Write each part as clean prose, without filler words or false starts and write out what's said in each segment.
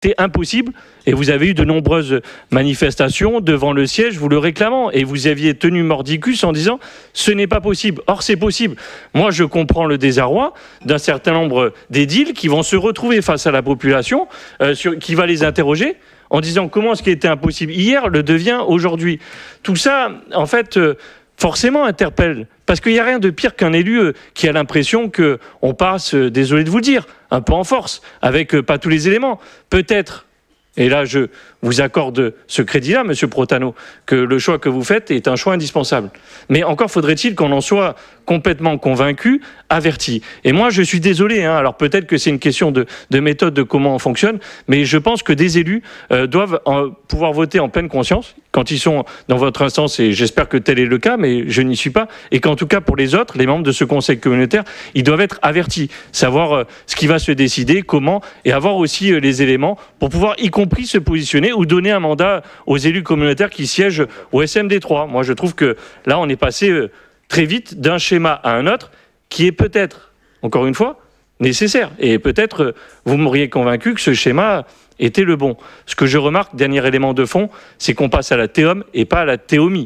C'était impossible et vous avez eu de nombreuses manifestations devant le siège vous le réclamant et vous aviez tenu mordicus en disant ce n'est pas possible. Or c'est possible. Moi je comprends le désarroi d'un certain nombre d'édiles qui vont se retrouver face à la population qui va les interroger en disant comment ce qui était impossible hier le devient aujourd'hui. Tout ça en fait forcément interpelle parce qu'il n'y a rien de pire qu'un élu qui a l'impression qu'on passe, désolé de vous le dire, un peu en force, avec pas tous les éléments. Peut-être, et là je vous accorde ce crédit-là, Monsieur Protano, que le choix que vous faites est un choix indispensable. Mais encore faudrait-il qu'on en soit complètement convaincu, averti. Et moi je suis désolé, alors peut-être que c'est une question de méthode, de comment on fonctionne, mais je pense que des élus doivent pouvoir voter en pleine conscience quand ils sont dans votre instance, et j'espère que tel est le cas, mais je n'y suis pas, et qu'en tout cas pour les autres, les membres de ce conseil communautaire, ils doivent être avertis, savoir ce qui va se décider, comment, et avoir aussi les éléments pour pouvoir y compris se positionner ou donner un mandat aux élus communautaires qui siègent au SMD3. Moi je trouve que là on est passé très vite d'un schéma à un autre qui est peut-être, encore une fois, nécessaire. Et peut-être vous m'auriez convaincu que ce schéma était le bon. Ce que je remarque, dernier élément de fond, c'est qu'on passe à la théom et pas à la théomie.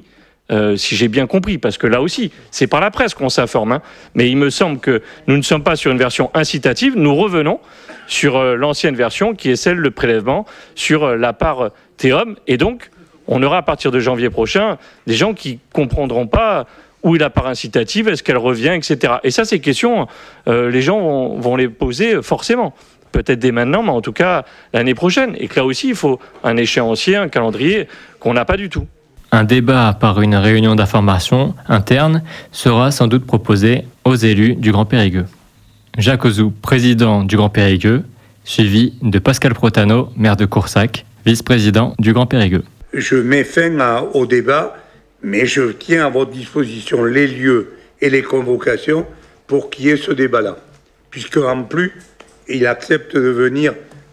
Si j'ai bien compris, parce que là aussi, c'est par la presse qu'on s'informe. Mais il me semble que nous ne sommes pas sur une version incitative, nous revenons sur l'ancienne version qui est celle, le prélèvement, sur la part théom. Et donc, on aura à partir de janvier prochain des gens qui ne comprendront pas où est la part incitative, est-ce qu'elle revient, etc. Et ça, ces questions, les gens vont les poser forcément. Peut-être dès maintenant, mais en tout cas l'année prochaine. Et que là aussi, il faut un échéancier, un calendrier qu'on n'a pas du tout. Un débat par une réunion d'information interne sera sans doute proposé aux élus du Grand Périgueux. Jacques Ozou, président du Grand Périgueux, suivi de Pascal Protano, maire de Coursac, vice-président du Grand Périgueux. Je mets fin au débat, mais je tiens à votre disposition les lieux et les convocations pour qu'il y ait ce débat-là. Puisque en plus, il accepte de venir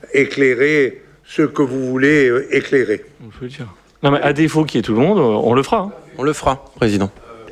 éclairer ce que vous voulez éclairer. Non, mais à défaut qu'il y ait tout le monde, on le fera. On le fera, Président.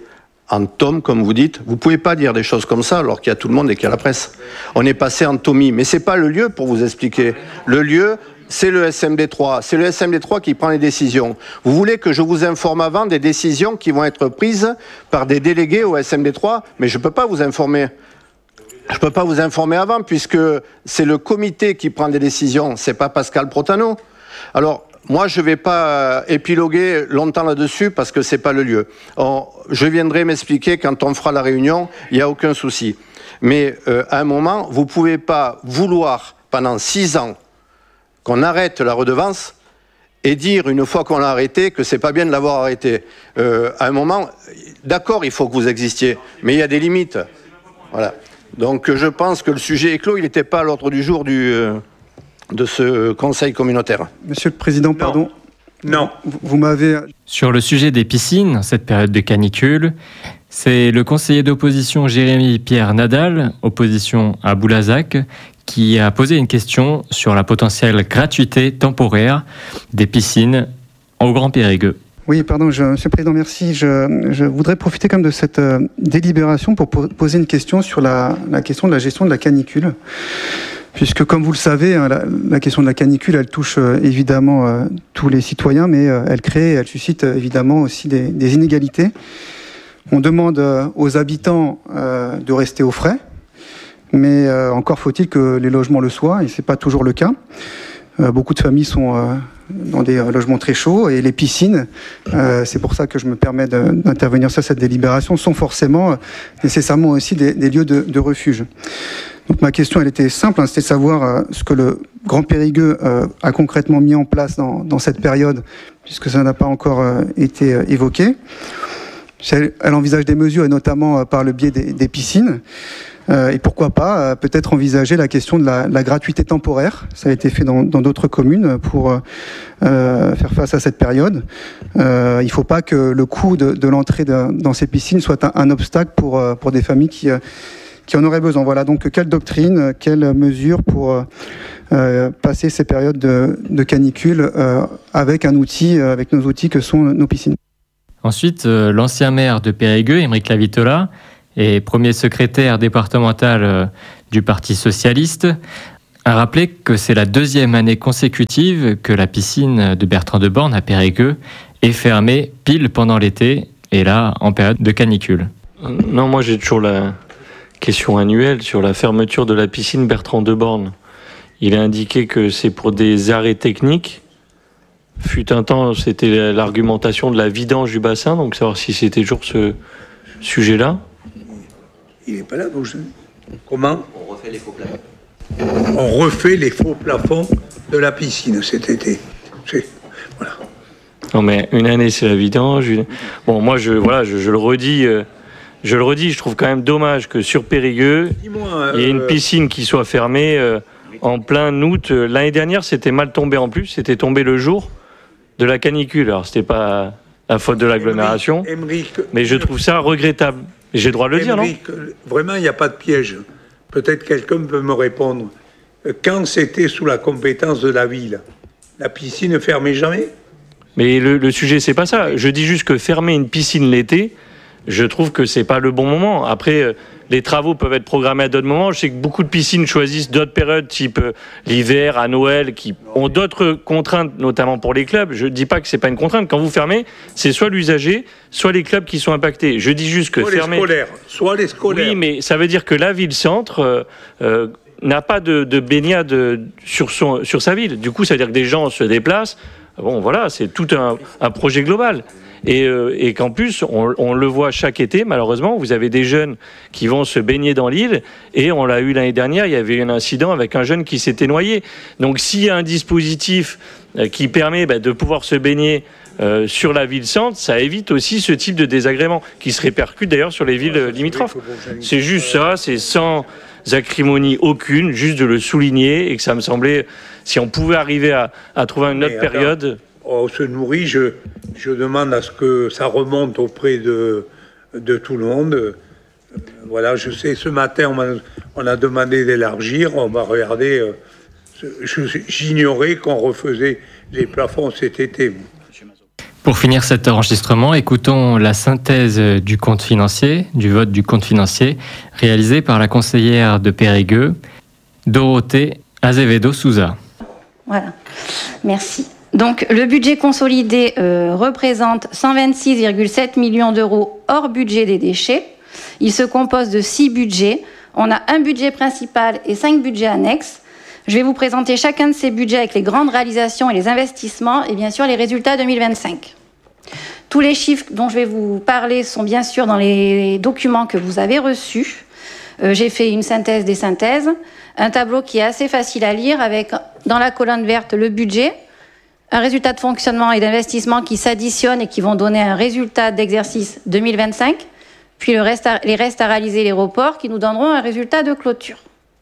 En tome, comme vous dites, vous ne pouvez pas dire des choses comme ça alors qu'il y a tout le monde et qu'il y a la presse. On est passé en tomie, mais ce n'est pas le lieu pour vous expliquer. Le lieu, c'est le SMD3. C'est le SMD3 qui prend les décisions. Vous voulez que je vous informe avant des décisions qui vont être prises par des délégués au SMD3, mais je ne peux pas vous informer. Je ne peux pas vous informer avant, puisque c'est le comité qui prend des décisions, ce n'est pas Pascal Protano. Alors, moi, je ne vais pas épiloguer longtemps là-dessus, parce que ce n'est pas le lieu. Je viendrai m'expliquer quand on fera la réunion, il n'y a aucun souci. Mais à un moment, vous ne pouvez pas vouloir, pendant 6 ans, qu'on arrête la redevance, et dire, une fois qu'on l'a arrêté, que ce n'est pas bien de l'avoir arrêté. À un moment, d'accord, il faut que vous existiez, mais il y a des limites. Voilà. Donc je pense que le sujet est clos, il n'était pas à l'ordre du jour de ce conseil communautaire. Monsieur le Président, pardon. Non. Vous m'avez... Sur le sujet des piscines, en cette période de canicule, c'est le conseiller d'opposition Jérémy-Pierre Nadal, opposition à Boulazac, qui a posé une question sur la potentielle gratuité temporaire des piscines au Grand Périgueux. Oui, pardon, Monsieur le Président, merci. Je voudrais profiter comme de cette délibération pour poser une question sur la question de la gestion de la canicule. Puisque, comme vous le savez, la question de la canicule, elle touche évidemment tous les citoyens, mais elle suscite évidemment aussi des inégalités. On demande aux habitants de rester au frais, mais encore faut-il que les logements le soient, et ce n'est pas toujours le cas. Beaucoup de familles sont dans des logements très chauds, et les piscines, c'est pour ça que je me permets d'intervenir sur cette délibération, sont forcément nécessairement aussi des lieux de refuge. Donc ma question, elle était simple, c'était de savoir ce que le Grand Périgueux a concrètement mis en place dans cette période, puisque ça n'a pas encore été évoqué. Elle envisage des mesures, et notamment par le biais des piscines. Et pourquoi pas peut-être envisager la question de la gratuité temporaire. Ça a été fait dans d'autres communes pour faire face à cette période. Il ne faut pas que le coût de l'entrée dans ces piscines soit un obstacle pour des familles qui en auraient besoin. Voilà, donc quelle doctrine, quelle mesure pour passer ces périodes de canicule avec avec nos outils que sont nos piscines. Ensuite, l'ancien maire de Périgueux, Aymeric Lavitola, et premier secrétaire départemental du Parti socialiste, à rappeler que c'est la 2e année consécutive que la piscine de Bertrand de Born à Périgueux est fermée pile pendant l'été et là en période de canicule. Non, moi j'ai toujours la question annuelle sur la fermeture de la piscine Bertrand de Born. Il est indiqué que c'est pour des arrêts techniques. Fut un temps, c'était l'argumentation de la vidange du bassin, donc savoir si c'était toujours ce sujet-là. Il n'est pas là, donc comment ? On refait les faux plafonds. On refait les faux plafonds de la piscine cet été. Voilà. Non mais une année c'est la vidange. Bon moi je le redis. Je trouve quand même dommage que sur Périgueux, il y ait une piscine qui soit fermée en plein août. L'année dernière, c'était mal tombé en plus. C'était tombé le jour de la canicule. Alors, c'était pas la faute de l'agglomération. Mais je trouve ça regrettable. J'ai le droit de le dire, non ? Vraiment, il n'y a pas de piège. Peut-être quelqu'un peut me répondre. Quand c'était sous la compétence de la ville, la piscine ne fermait jamais ? Mais le sujet, c'est pas ça. Je dis juste que fermer une piscine l'été, je trouve que c'est pas le bon moment. Après, les travaux peuvent être programmés à d'autres moments. Je sais que beaucoup de piscines choisissent d'autres périodes, type l'hiver, à Noël, qui ont d'autres contraintes, notamment pour les clubs. Je ne dis pas que c'est pas une contrainte. Quand vous fermez, c'est soit l'usager, soit les clubs qui sont impactés. Je dis juste que fermer... Soit les scolaires. Oui, mais ça veut dire que la ville-centre n'a pas de baignade sur sa ville. Du coup, ça veut dire que des gens se déplacent. Bon, voilà, c'est tout un projet global. Et qu'en plus, on le voit chaque été, malheureusement, vous avez des jeunes qui vont se baigner dans l'île, et on l'a eu l'année dernière, il y avait eu un incident avec un jeune qui s'était noyé. Donc s'il y a un dispositif qui permet de pouvoir se baigner sur la ville-centre, ça évite aussi ce type de désagrément, qui se répercute d'ailleurs sur les villes limitrophes. C'est juste ça, c'est sans acrimonie aucune, juste de le souligner, et que ça me semblait, si on pouvait arriver à trouver une autre période... On se nourrit, je demande à ce que ça remonte auprès de tout le monde. Voilà, je sais, ce matin, on a demandé d'élargir, on va regarder. J'ignorais qu'on refaisait les plafonds cet été. Pour finir cet enregistrement, écoutons la synthèse du compte financier, du vote du compte financier, réalisé par la conseillère de Périgueux, Dorothée Azevedo Souza. Voilà, merci. Donc, le budget consolidé représente 126,7 millions d'euros hors budget des déchets. Il se compose de 6 budgets. On a un budget principal et 5 budgets annexes. Je vais vous présenter chacun de ces budgets avec les grandes réalisations et les investissements et bien sûr les résultats 2025. Tous les chiffres dont je vais vous parler sont bien sûr dans les documents que vous avez reçus. J'ai fait une synthèse des synthèses, un tableau qui est assez facile à lire avec dans la colonne verte le budget, un résultat de fonctionnement et d'investissement qui s'additionnent et qui vont donner un résultat d'exercice 2025, puis les restes à réaliser, les reports, qui nous donneront un résultat de clôture.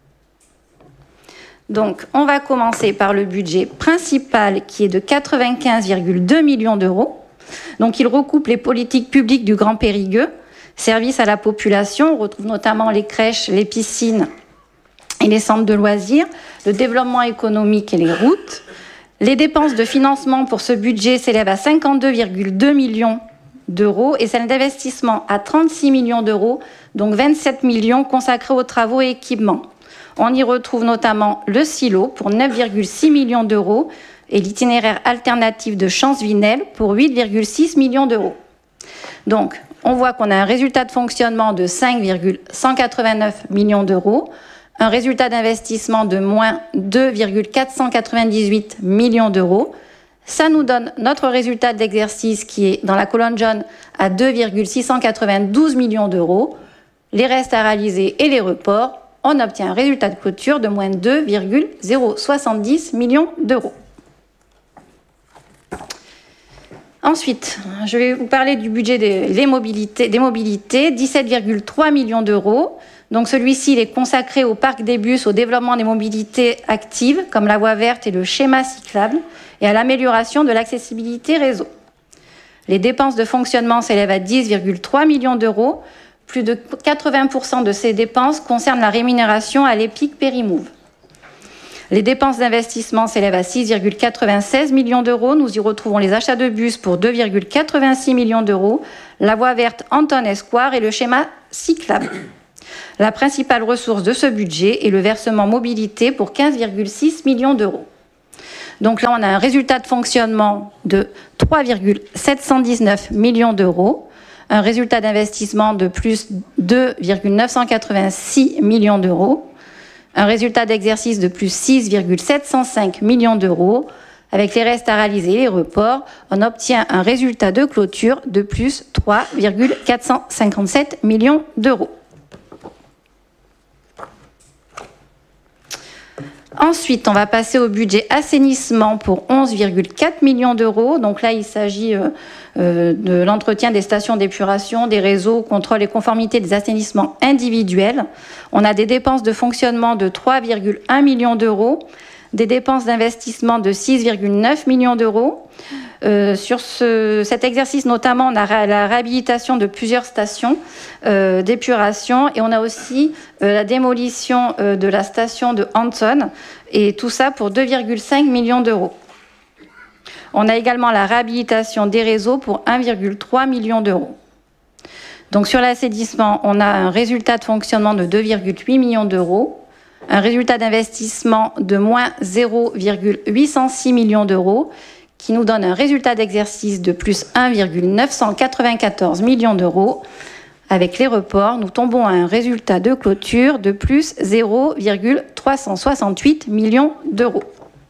Donc, on va commencer par le budget principal qui est de 95,2 millions d'euros. Donc, il recoupe les politiques publiques du Grand Périgueux, services à la population. On retrouve notamment les crèches, les piscines et les centres de loisirs, le développement économique et les routes. Les dépenses de financement pour ce budget s'élèvent à 52,2 millions d'euros et celles d'investissement à 36 millions d'euros, donc 27 millions consacrés aux travaux et équipements. On y retrouve notamment le silo pour 9,6 millions d'euros et l'itinéraire alternatif de Champs-Vinel pour 8,6 millions d'euros. Donc, on voit qu'on a un résultat de fonctionnement de 5,189 millions d'euros, un résultat d'investissement de moins 2,498 millions d'euros. Ça nous donne notre résultat d'exercice qui est dans la colonne jaune à 2,692 millions d'euros. Les restes à réaliser et les reports, on obtient un résultat de clôture de moins 2,070 millions d'euros. Ensuite, je vais vous parler du budget des mobilités, 17,3 millions d'euros. Donc celui-ci, il est consacré au parc des bus, au développement des mobilités actives, comme la voie verte et le schéma cyclable, et à l'amélioration de l'accessibilité réseau. Les dépenses de fonctionnement s'élèvent à 10,3 millions d'euros. Plus de 80% de ces dépenses concernent la rémunération à l'EPIC Périmove. Les dépenses d'investissement s'élèvent à 6,96 millions d'euros. Nous y retrouvons les achats de bus pour 2,86 millions d'euros, la voie verte Anton Escoire et le schéma cyclable. La principale ressource de ce budget est le versement mobilité pour 15,6 millions d'euros. Donc là, on a un résultat de fonctionnement de 3,719 millions d'euros, un résultat d'investissement de plus 2,986 millions d'euros, un résultat d'exercice de plus 6,705 millions d'euros. Avec les restes à réaliser et les reports, on obtient un résultat de clôture de plus 3,457 millions d'euros. Ensuite, on va passer au budget assainissement pour 11,4 millions d'euros. Donc là, il s'agit de l'entretien des stations d'épuration, des réseaux, contrôle et conformité des assainissements individuels. On a des dépenses de fonctionnement de 3,1 millions d'euros, des dépenses d'investissement de 6,9 millions d'euros. Sur cet exercice, notamment, on a la réhabilitation de plusieurs stations d'épuration et on a aussi la démolition de la station de Hanson, et tout ça pour 2,5 millions d'euros. On a également la réhabilitation des réseaux pour 1,3 million d'euros. Donc sur l'assainissement, on a un résultat de fonctionnement de 2,8 millions d'euros, un résultat d'investissement de moins 0,806 millions d'euros, qui nous donne un résultat d'exercice de plus 1,994 millions d'euros. Avec les reports, nous tombons à un résultat de clôture de plus 0,368 millions d'euros.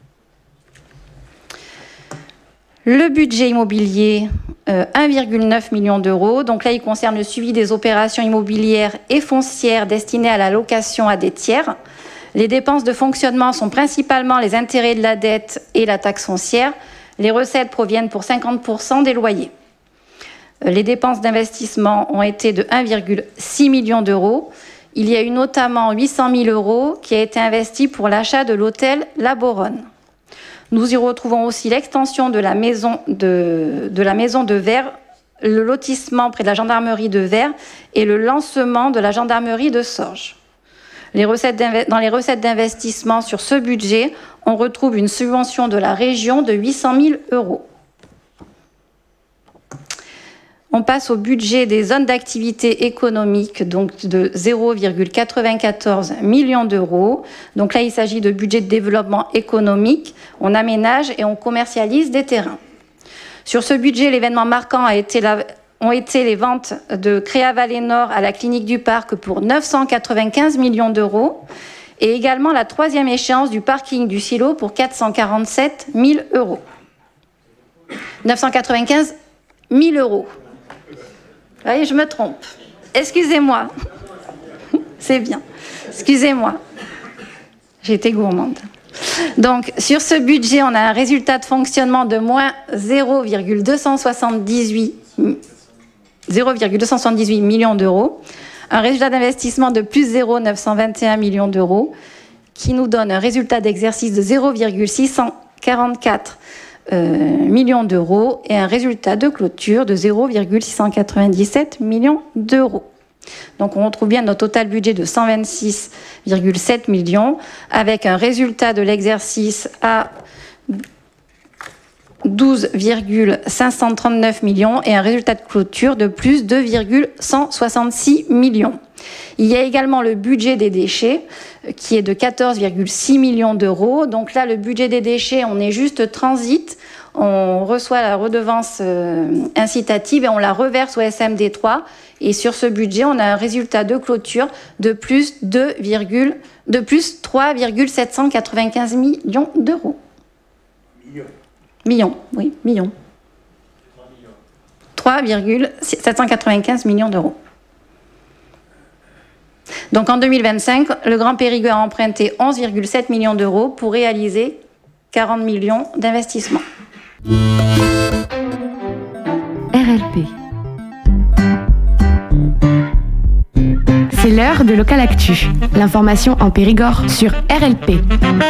Le budget immobilier, 1,9 million d'euros. Donc là, il concerne le suivi des opérations immobilières et foncières destinées à la location à des tiers. Les dépenses de fonctionnement sont principalement les intérêts de la dette et la taxe foncière. Les recettes proviennent pour 50% des loyers. Les dépenses d'investissement ont été de 1,6 million d'euros. Il y a eu notamment 800 000 euros qui a été investi pour l'achat de l'hôtel La Boronne. Nous y retrouvons aussi l'extension de la maison de Vers, le lotissement près de la gendarmerie de Vers et le lancement de la gendarmerie de Sorges. Dans les recettes d'investissement sur ce budget, on retrouve une subvention de la région de 800 000 euros. On passe au budget des zones d'activité économique, donc de 0,94 millions d'euros. Donc là, il s'agit de budget de développement économique. On aménage et on commercialise des terrains. Sur ce budget, l'événement marquant ont été les ventes de Créa Vallée Nord à la clinique du Parc pour 995 millions d'euros et également la 3e échéance du parking du Silo pour 447 000 euros. 995 000 euros. Vous voyez, je me trompe. Excusez-moi. C'est bien. Excusez-moi. J'ai été gourmande. Donc, sur ce budget, on a un résultat de fonctionnement de moins 0,278 millions d'euros, un résultat d'investissement de plus 0,921 millions d'euros, qui nous donne un résultat d'exercice de 0,644 millions d'euros et un résultat de clôture de 0,697 millions d'euros. Donc on retrouve bien notre total budget de 126,7 millions avec un résultat de l'exercice à 12,539 millions et un résultat de clôture de plus 2,166 millions. Il y a également le budget des déchets qui est de 14,6 millions d'euros. Donc là, le budget des déchets, on est juste transit. On reçoit la redevance incitative et on la reverse au SMD3. Et sur ce budget, on a un résultat de clôture de plus 3,795 millions d'euros. Millions, oui, millions. 3,795 millions d'euros. Donc en 2025, le Grand Périgueux a emprunté 11,7 millions d'euros pour réaliser 40 millions d'investissements. RLP. C'est l'heure de Local Actu. L'information en Périgord sur RLP.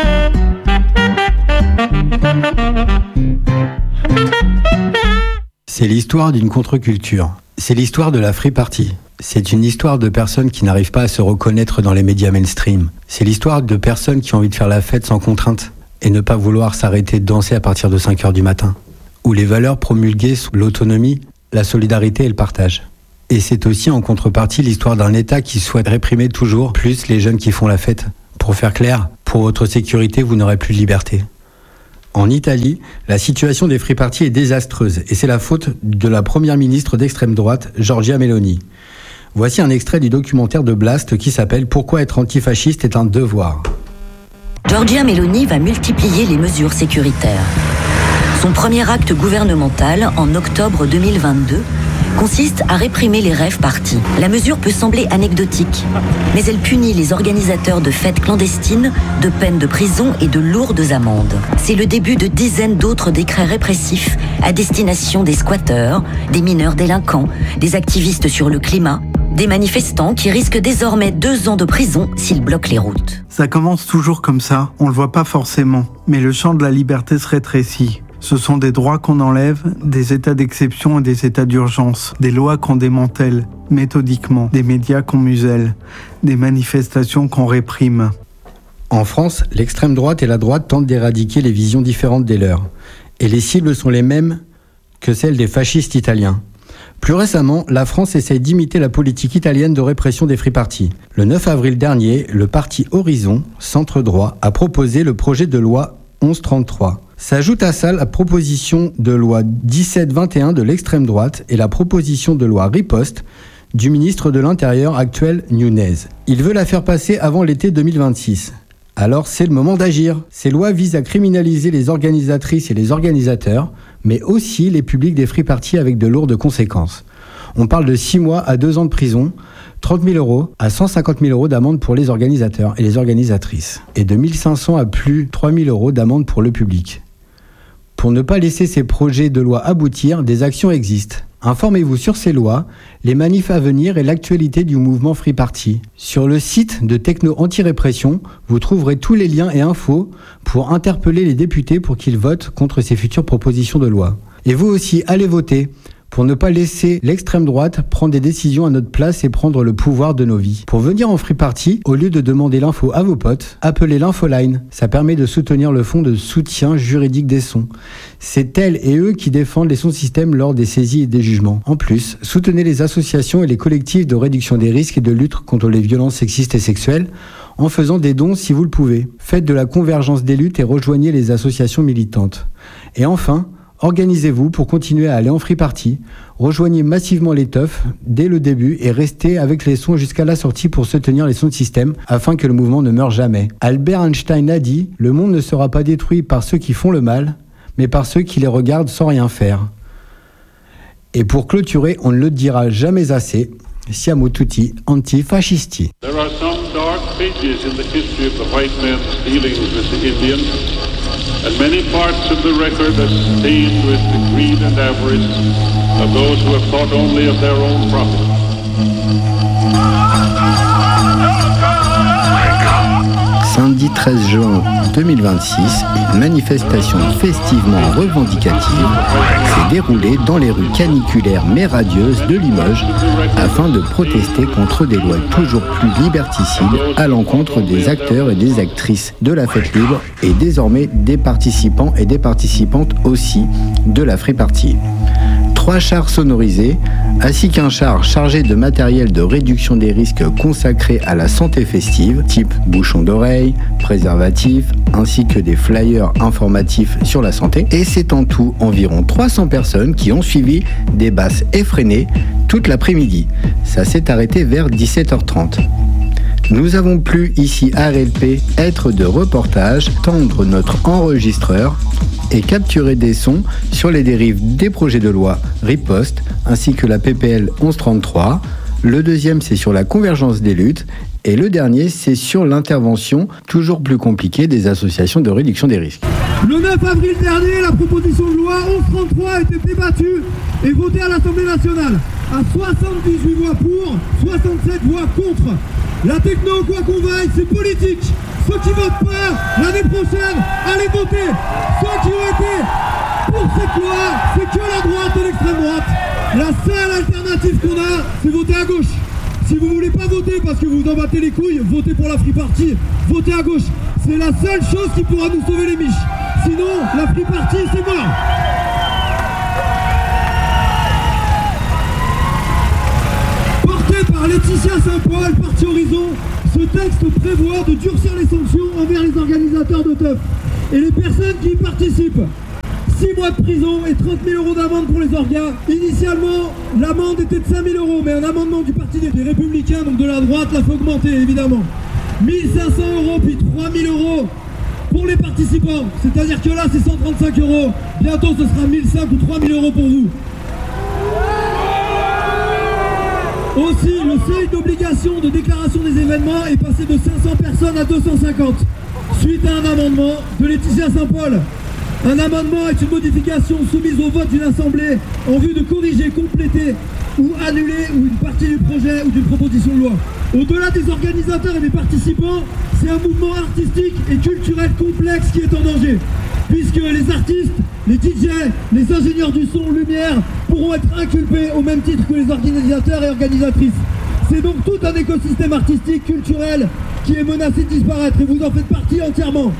C'est l'histoire d'une contre-culture. C'est l'histoire de la Free Party. C'est une histoire de personnes qui n'arrivent pas à se reconnaître dans les médias mainstream. C'est l'histoire de personnes qui ont envie de faire la fête sans contrainte et ne pas vouloir s'arrêter de danser à partir de 5h du matin. Où les valeurs promulguées sont l'autonomie, la solidarité et le partage. Et c'est aussi en contrepartie l'histoire d'un État qui souhaite réprimer toujours plus les jeunes qui font la fête. Pour faire clair, pour votre sécurité, vous n'aurez plus de liberté. En Italie, la situation des free parties est désastreuse et c'est la faute de la première ministre d'extrême droite, Giorgia Meloni. Voici un extrait du documentaire de Blast qui s'appelle « Pourquoi être antifasciste est un devoir ». Giorgia Meloni va multiplier les mesures sécuritaires. Son premier acte gouvernemental, en octobre 2022, consiste à réprimer les rave parties. La mesure peut sembler anecdotique, mais elle punit les organisateurs de fêtes clandestines de peines de prison et de lourdes amendes. C'est le début de dizaines d'autres décrets répressifs à destination des squatteurs, des mineurs délinquants, des activistes sur le climat, des manifestants qui risquent désormais 2 ans de prison s'ils bloquent les routes. Ça commence toujours comme ça, on le voit pas forcément, mais le champ de la liberté se rétrécit. Ce sont des droits qu'on enlève, des états d'exception et des états d'urgence, des lois qu'on démantèle méthodiquement, des médias qu'on muselle, des manifestations qu'on réprime. En France, l'extrême droite et la droite tentent d'éradiquer les visions différentes des leurs. Et les cibles sont les mêmes que celles des fascistes italiens. Plus récemment, la France essaye d'imiter la politique italienne de répression des free parties. Le 9 avril dernier, le parti Horizon, centre droit, a proposé le projet de loi 1133. S'ajoute à ça la proposition de loi 1721 de l'extrême droite et la proposition de loi Riposte du ministre de l'Intérieur actuel Nunez. Il veut la faire passer avant l'été 2026. Alors c'est le moment d'agir. Ces lois visent à criminaliser les organisatrices et les organisateurs, mais aussi les publics des free parties avec de lourdes conséquences. On parle de 6 mois à 2 ans de prison, 30 000 € à 150 000 € d'amende pour les organisateurs et les organisatrices, et de 1 500 à plus 3 000 € d'amende pour le public. Pour ne pas laisser ces projets de loi aboutir, des actions existent. Informez-vous sur ces lois, les manifs à venir et l'actualité du mouvement Free Party. Sur le site de Techno Anti-Répression, vous trouverez tous les liens et infos pour interpeller les députés pour qu'ils votent contre ces futures propositions de loi. Et vous aussi, allez voter pour ne pas laisser l'extrême droite prendre des décisions à notre place et prendre le pouvoir de nos vies. Pour venir en Free Party, au lieu de demander l'info à vos potes, appelez l'infoline. Ça permet de soutenir le fonds de soutien juridique des sons. C'est elles et eux qui défendent les sons systèmes lors des saisies et des jugements. En plus, soutenez les associations et les collectifs de réduction des risques et de lutte contre les violences sexistes et sexuelles en faisant des dons si vous le pouvez. Faites de la convergence des luttes et rejoignez les associations militantes. Et enfin, organisez-vous pour continuer à aller en Free Party, rejoignez massivement les teufs dès le début et restez avec les sons jusqu'à la sortie pour soutenir les sons de système afin que le mouvement ne meure jamais. Albert Einstein a dit « Le monde ne sera pas détruit par ceux qui font le mal, mais par ceux qui les regardent sans rien faire. » Et pour clôturer, on ne le dira jamais assez, siamo tutti antifascisti. There are some dark pages in the history of the white man's dealings with the Indian. And many parts of the record are stained with the greed and avarice of those who have thought only of their own profit. Samedi 13 juin 2026, une manifestation festivement revendicative s'est déroulée dans les rues caniculaires mais radieuses de Limoges afin de protester contre des lois toujours plus liberticides à l'encontre des acteurs et des actrices de la fête libre et désormais des participants et des participantes aussi de la Free Party. 3 chars sonorisés, ainsi qu'un char chargé de matériel de réduction des risques consacré à la santé festive, type bouchons d'oreille, préservatifs, ainsi que des flyers informatifs sur la santé. Et c'est en tout environ 300 personnes qui ont suivi des basses effrénées toute l'après-midi. Ça s'est arrêté vers 17h30. Nous avons pu ici à RLP être de reportage, tendre notre enregistreur et capturer des sons sur les dérives des projets de loi Riposte ainsi que la PPL 1133. Le deuxième, c'est sur la convergence des luttes. Et le dernier, c'est sur l'intervention toujours plus compliquée des associations de réduction des risques. Le 9 avril dernier, la proposition de loi 1133 a été débattue et votée à l'Assemblée nationale. À 78 voix pour, 67 voix contre. La techno, quoi qu'on vaille, c'est politique. Ceux qui votent pas, l'année prochaine, allez voter. Ceux qui ont été pour cette loi, c'est que la droite et l'extrême droite. La seule alternative qu'on a, c'est voter à gauche. Si vous voulez pas voter parce que vous vous en battez les couilles, votez pour la Free Party, votez à gauche. C'est la seule chose qui pourra nous sauver les miches. Sinon, la Free Party, c'est mort. Saint-Paul, parti Horizon, ce texte prévoit de durcir les sanctions envers les organisateurs de teuf et les personnes qui y participent. 6 mois de prison et 30 000 € d'amende pour les orgas. Initialement, l'amende était de 5 000 €, mais un amendement du Parti des Républicains, donc de la droite, l'a fait augmenter, évidemment. 1 500 € puis 3 000 € pour les participants. C'est-à-dire que là, c'est 135 €. Bientôt, ce sera 1 500 ou 3 000 € pour vous. Aussi, le seuil d'obligation de déclaration des événements est passé de 500 personnes à 250, suite à un amendement de Laetitia Saint-Paul. Un amendement est une modification soumise au vote d'une assemblée en vue de corriger, compléter ou annuler une partie du projet ou d'une proposition de loi. Au-delà des organisateurs et des participants, c'est un mouvement artistique et culturel complexe qui est en danger, puisque les artistes, les DJ, les ingénieurs du son, lumière, pourront être inculpés au même titre que les organisateurs et organisatrices. C'est donc tout un écosystème artistique, culturel, qui est menacé de disparaître, et vous en faites partie entièrement.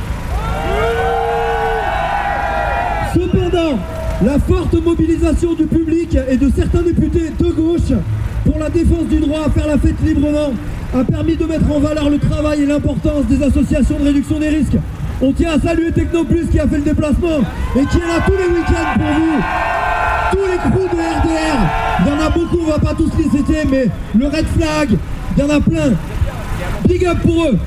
Cependant, la forte mobilisation du public et de certains députés de gauche pour la défense du droit à faire la fête librement a permis de mettre en valeur le travail et l'importance des associations de réduction des risques. On tient à saluer Technoplus qui a fait le déplacement et qui est là tous les week-ends pour vous. Tous les crews de RDR, il y en a beaucoup, on va pas tous les citer, mais le Red Flag, il y en a plein. Big up pour eux.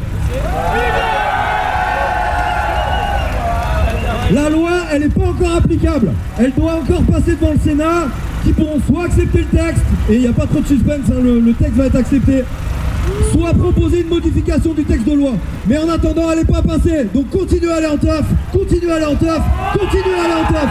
La loi, elle n'est pas encore applicable. Elle doit encore passer devant le Sénat, qui pourront soit accepter le texte, et il n'y a pas trop de suspense, hein, le texte va être accepté, soit proposer une modification du texte de loi. Mais en attendant, elle n'est pas passée. Donc continuez à aller en teuf, continuez à aller en teuf, continuez à aller en teuf.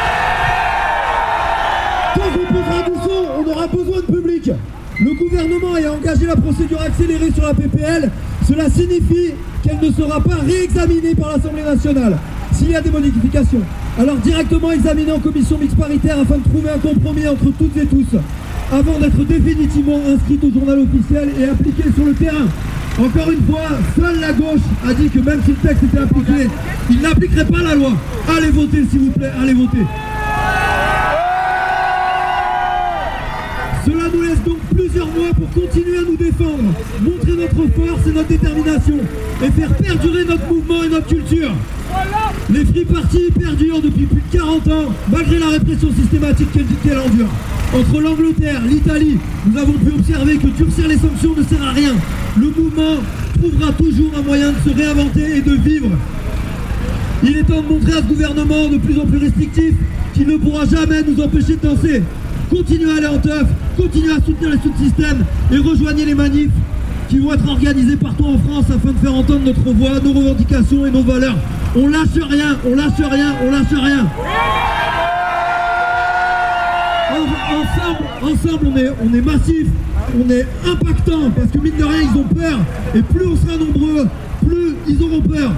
Quand on posera du son, on aura besoin de public. Le gouvernement a engagé la procédure accélérée sur la PPL. Cela signifie qu'elle ne sera pas réexaminée par l'Assemblée nationale s'il y a des modifications. Alors directement examinée en commission mixte paritaire afin de trouver un compromis entre toutes et tous, avant d'être définitivement inscrite au journal officiel et appliquée sur le terrain. Encore une fois, seule la gauche a dit que même si le texte était appliqué, il n'appliquerait pas la loi. Allez voter s'il vous plaît, allez voter. Cela nous laisse donc plusieurs mois pour continuer à nous défendre, montrer notre force et notre détermination et faire perdurer notre mouvement et notre culture. Les Free Party perdurent depuis plus de 40 ans, malgré la répression systématique qu'elle endure. Entre l'Angleterre, l'Italie, nous avons pu observer que durcir les sanctions ne sert à rien. Le mouvement trouvera toujours un moyen de se réinventer et de vivre. Il est temps de montrer à ce gouvernement de plus en plus restrictif qu'il ne pourra jamais nous empêcher de danser. Continuez à aller en teuf, continuez à soutenir les sous-systèmes et rejoignez les manifs qui vont être organisés partout en France afin de faire entendre notre voix, nos revendications et nos valeurs. On lâche rien, on lâche rien, on lâche rien. Ensemble on est massif, on est impactant, parce que mine de rien ils ont peur, et plus on sera nombreux, plus ils auront peur.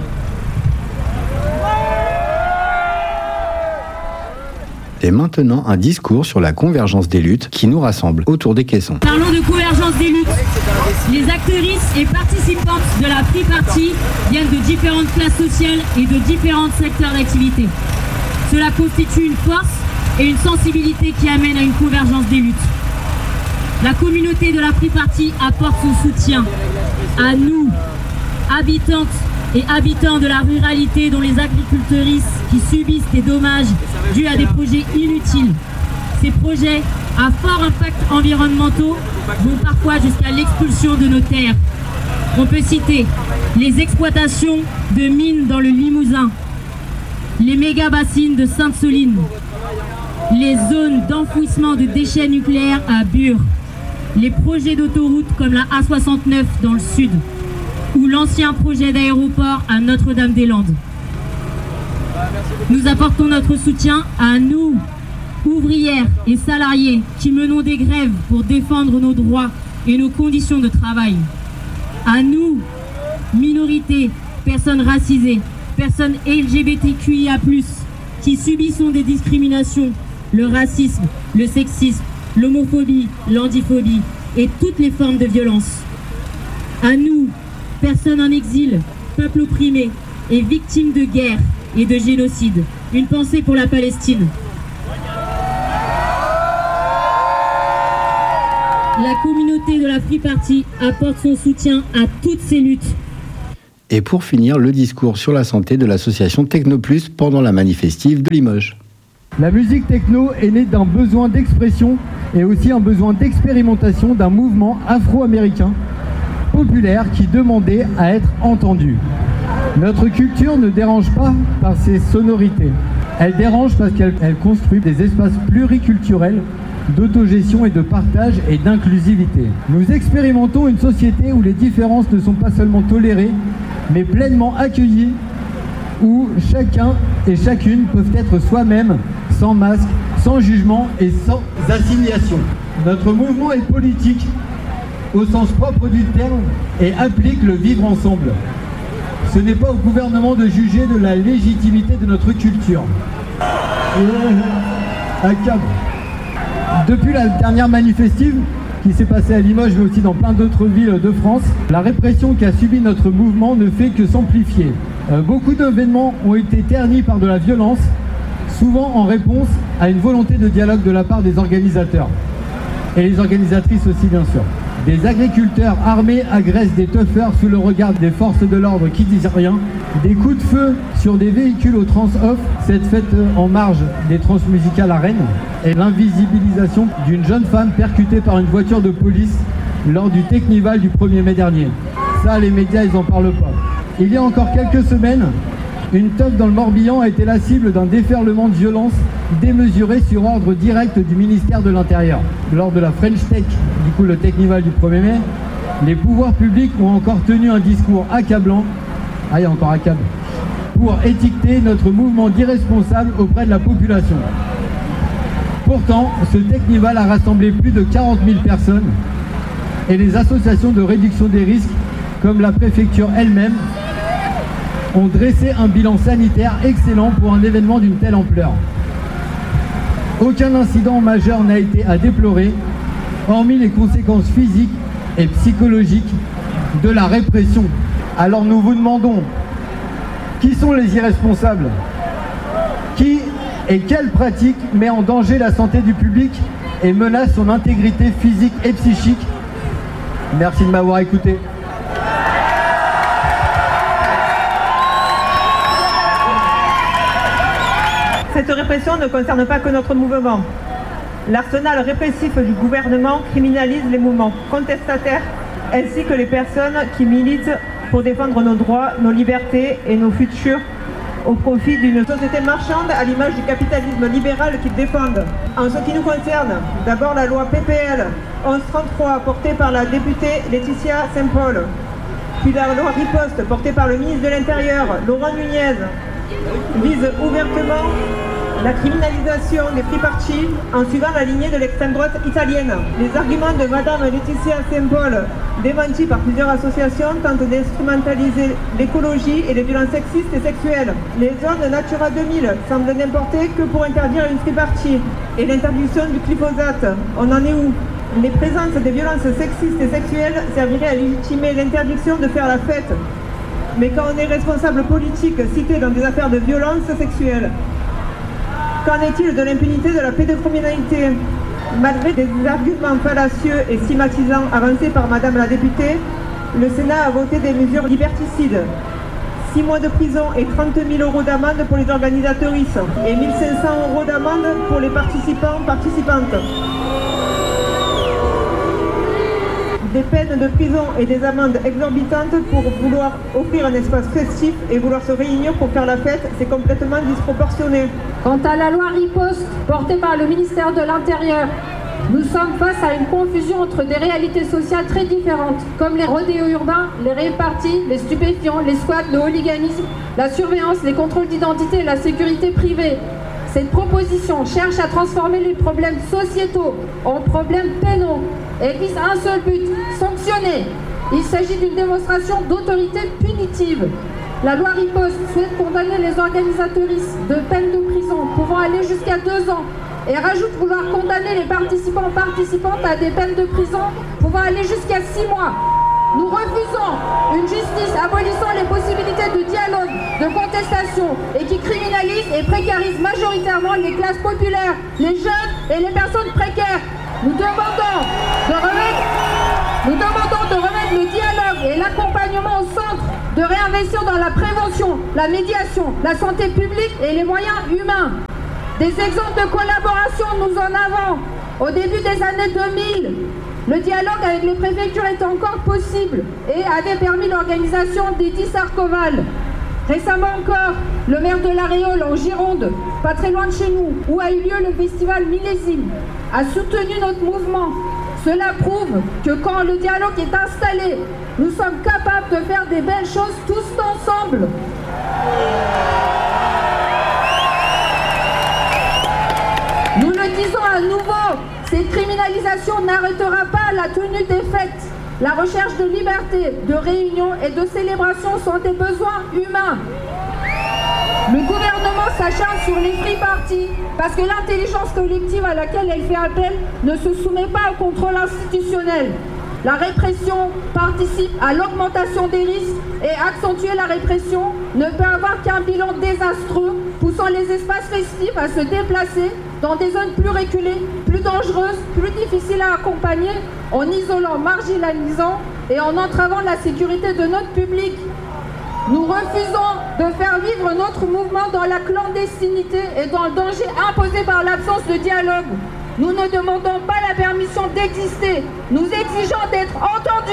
Et maintenant, un discours sur la convergence des luttes qui nous rassemble autour des caissons. Parlons de convergence des luttes. Les actrices et participantes de la Free Party viennent de différentes classes sociales et de différents secteurs d'activité. Cela constitue une force et une sensibilité qui amène à une convergence des luttes. La communauté de la Free Party apporte son soutien à nous, habitantes et habitants de la ruralité, dont les agricultrices qui subissent des dommages dus à des projets inutiles. Ces projets à fort impact environnementaux vont parfois jusqu'à l'expulsion de nos terres. On peut citer les exploitations de mines dans le Limousin, les méga-bassines de Sainte-Soline, les zones d'enfouissement de déchets nucléaires à Bure, les projets d'autoroute comme la A69 dans le sud, ou l'ancien projet d'aéroport à Notre-Dame-des-Landes. Nous apportons notre soutien à nous, ouvrières et salariés, qui menons des grèves pour défendre nos droits et nos conditions de travail. À nous, minorités, personnes racisées, personnes LGBTQIA+, qui subissons des discriminations, le racisme, le sexisme, l'homophobie, l'antiphobie et toutes les formes de violence. À nous, personnes en exil, peuples opprimés et victimes de guerre et de génocide. Une pensée pour la Palestine. La communauté de la Free Party apporte son soutien à toutes ces luttes. Et pour finir, le discours sur la santé de l'association Technoplus pendant la manifestive de Limoges. La musique techno est née d'un besoin d'expression et aussi un besoin d'expérimentation d'un mouvement afro-américain populaire qui demandait à être entendu. Notre culture ne dérange pas par ses sonorités. Elle dérange parce qu'elle construit des espaces pluriculturels d'autogestion et de partage et d'inclusivité. Nous expérimentons une société où les différences ne sont pas seulement tolérées, mais pleinement accueillies, où chacun et chacune peuvent être soi-même, sans masque, sans jugement et sans assignation. Notre mouvement est politique au sens propre du terme et applique le vivre ensemble. Ce n'est pas au gouvernement de juger de la légitimité de notre culture. Depuis la dernière manifestive qui s'est passée à Limoges mais aussi dans plein d'autres villes de France, la répression qu'a subi notre mouvement ne fait que s'amplifier. Beaucoup d'événements ont été ternis par de la violence, souvent en réponse à une volonté de dialogue de la part des organisateurs. Et les organisatrices aussi bien sûr. Des agriculteurs armés agressent des tuffers sous le regard des forces de l'ordre qui disent rien. Des coups de feu sur des véhicules au trans-off, cette fête en marge des transmusicales à Rennes. Et l'invisibilisation d'une jeune femme percutée par une voiture de police lors du Technival du 1er mai dernier. Ça, les médias, ils en parlent pas. Il y a encore quelques semaines, une teuf dans le Morbihan a été la cible d'un déferlement de violence démesuré sur ordre direct du ministère de l'Intérieur. Lors de la French Tech, du coup le Technival du 1er mai, les pouvoirs publics ont encore tenu un discours accablant, pour étiqueter notre mouvement d'irresponsables auprès de la population. Pourtant, ce Technival a rassemblé plus de 40 000 personnes et les associations de réduction des risques, comme la préfecture elle-même, ont dressé un bilan sanitaire excellent pour un événement d'une telle ampleur. Aucun incident majeur n'a été à déplorer, hormis les conséquences physiques et psychologiques de la répression. Alors nous vous demandons, qui sont les irresponsables? Qui et quelle pratique met en danger la santé du public et menace son intégrité physique et psychique? Merci de m'avoir écouté. Cette répression ne concerne pas que notre mouvement. L'arsenal répressif du gouvernement criminalise les mouvements contestataires ainsi que les personnes qui militent pour défendre nos droits, nos libertés et nos futurs au profit d'une société marchande à l'image du capitalisme libéral qu'ils défendent. En ce qui nous concerne, d'abord la loi PPL 1133 portée par la députée Laetitia Saint-Paul, puis la loi Riposte portée par le ministre de l'Intérieur Laurent Nunez vise ouvertement la criminalisation des free parties en suivant la lignée de l'extrême droite italienne. Les arguments de Madame Laetitia Saint-Paul, démentis par plusieurs associations, tentent d'instrumentaliser l'écologie et les violences sexistes et sexuelles. Les zones Natura 2000 semblent n'importer que pour interdire une free party. Et l'interdiction du glyphosate, on en est où? Les présences des violences sexistes et sexuelles serviraient à légitimer l'interdiction de faire la fête. Mais quand on est responsable politique cité dans des affaires de violence sexuelle, qu'en est-il de l'impunité de la pédocriminalité? Malgré des arguments fallacieux et stigmatisants avancés par Madame la députée, le Sénat a voté des mesures liberticides. 6 mois de prison et 30 000 € d'amende pour les organisatrices et 1 500 € d'amende pour les participantes. Des peines de prison et des amendes exorbitantes pour vouloir offrir un espace festif et vouloir se réunir pour faire la fête, c'est complètement disproportionné. Quant à la loi Riposte, portée par le ministère de l'Intérieur, nous sommes face à une confusion entre des réalités sociales très différentes, comme les rodéos urbains, les rave-parties, les stupéfiants, les squats, le hooliganisme, la surveillance, les contrôles d'identité et la sécurité privée. Cette proposition cherche à transformer les problèmes sociétaux en problèmes pénaux et vise un seul but, sanctionner. Il s'agit d'une démonstration d'autorité punitive. La loi Riposte souhaite condamner les organisatrices de peines de prison pouvant aller jusqu'à 2 ans et rajoute vouloir condamner les participantes à des peines de prison pouvant aller jusqu'à 6 mois. Nous refusons une justice abolissant les possibilités de dialogue, de contestation et qui criminalise et précarise majoritairement les classes populaires, les jeunes et les personnes précaires. Nous demandons de remettre le dialogue et l'accompagnement au centre, de réinvestir dans la prévention, la médiation, la santé publique et les moyens humains. Des exemples de collaboration, nous en avons. Au début des années 2000, le dialogue avec les préfectures était encore possible et avait permis l'organisation des 10 Arcoval. Récemment encore, le maire de La Réole en Gironde, pas très loin de chez nous, où a eu lieu le festival Millésime, a soutenu notre mouvement. Cela prouve que quand le dialogue est installé, nous sommes capables de faire des belles choses tous ensemble. Nous le disons à nouveau, cette criminalisation n'arrêtera pas la tenue des fêtes. La recherche de liberté, de réunion et de célébration sont des besoins humains. Le gouvernement s'acharne sur les free parties parce que l'intelligence collective à laquelle elle fait appel ne se soumet pas au contrôle institutionnel. La répression participe à l'augmentation des risques et accentuer la répression ne peut avoir qu'un bilan désastreux, poussant les espaces festifs à se déplacer dans des zones plus reculées, plus dangereuses, plus difficiles à accompagner, en isolant, marginalisant et en entravant la sécurité de notre public. Nous refusons de faire vivre notre mouvement dans la clandestinité et dans le danger imposé par l'absence de dialogue. Nous ne demandons pas la permission d'exister. Nous exigeons d'être entendus.